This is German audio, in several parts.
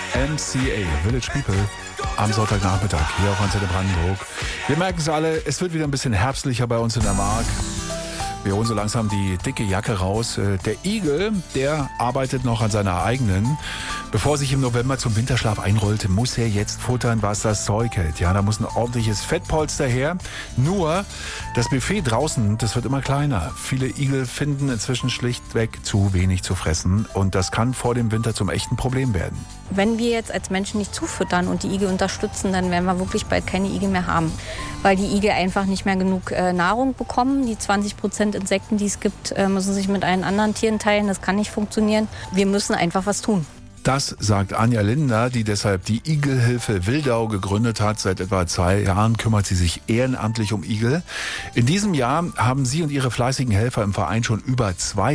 MCA, Village People, am Sonntagnachmittag hier auf Antenne Brandenburg. Wir merken es alle, es wird wieder ein bisschen herbstlicher bei uns in der Mark. Wir holen so langsam die dicke Jacke raus. Der Igel, der arbeitet noch an seiner eigenen. Bevor er sich im November zum Winterschlaf einrollte, muss er jetzt futtern, was das Zeug hält. Ja, da muss ein ordentliches Fettpolster her. Nur, das Buffet draußen, das wird immer kleiner. Viele Igel finden inzwischen schlichtweg zu wenig zu fressen. Und das kann vor dem Winter zum echten Problem werden. Wenn wir jetzt als Menschen nicht zufüttern und die Igel unterstützen, dann werden wir wirklich bald keine Igel mehr haben. Weil die Igel einfach nicht mehr genug Nahrung bekommen. Die 20% Insekten, die es gibt, müssen sich mit allen anderen Tieren teilen. Das kann nicht funktionieren. Wir müssen einfach was tun. Das sagt Anja Linder, die deshalb die Igelhilfe Wildau gegründet hat. Seit etwa 2 Jahren kümmert sie sich ehrenamtlich um Igel. In diesem Jahr haben sie und ihre fleißigen Helfer im Verein schon über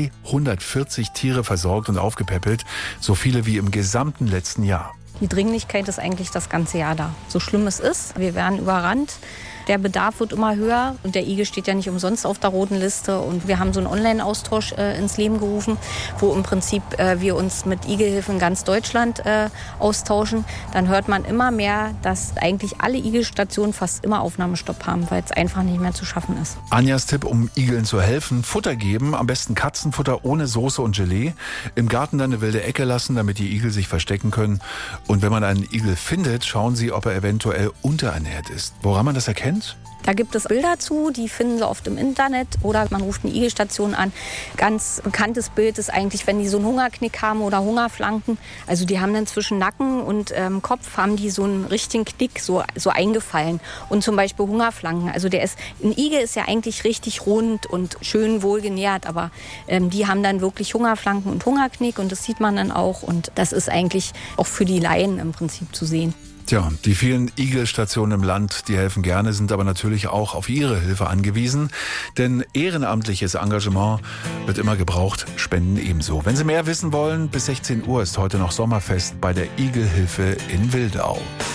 240 Tiere versorgt und aufgepäppelt. So viele wie im gesamten letzten Jahr. Die Dringlichkeit ist eigentlich das ganze Jahr da. So schlimm es ist, wir werden überrannt. Der Bedarf wird immer höher und der Igel steht ja nicht umsonst auf der roten Liste. Und wir haben so einen Online-Austausch ins Leben gerufen, wo im Prinzip wir uns mit Igelhilfen in ganz Deutschland austauschen. Dann hört man immer mehr, dass eigentlich alle Igelstationen fast immer Aufnahmestopp haben, weil es einfach nicht mehr zu schaffen ist. Anjas Tipp, um Igeln zu helfen: Futter geben, am besten Katzenfutter ohne Soße und Gelee. Im Garten dann eine wilde Ecke lassen, damit die Igel sich verstecken können. Und wenn man einen Igel findet, schauen Sie, ob er eventuell unterernährt ist. Woran man das erkennt? Da gibt es Bilder zu, die finden Sie oft im Internet oder man ruft eine Igelstation an. Ganz bekanntes Bild ist eigentlich, wenn die so einen Hungerknick haben oder Hungerflanken. Also die haben dann zwischen Nacken und Kopf haben die so einen richtigen Knick so eingefallen. Und zum Beispiel Hungerflanken. Also ein Igel ist ja eigentlich richtig rund und schön wohlgenährt, aber die haben dann wirklich Hungerflanken und Hungerknick und das sieht man dann auch. Und das ist eigentlich auch für die Laien im Prinzip zu sehen. Tja, die vielen Igelstationen im Land, die helfen gerne, sind aber natürlich auch auf Ihre Hilfe angewiesen. Denn ehrenamtliches Engagement wird immer gebraucht, Spenden ebenso. Wenn Sie mehr wissen wollen, bis 16 Uhr ist heute noch Sommerfest bei der Igelhilfe in Wildau.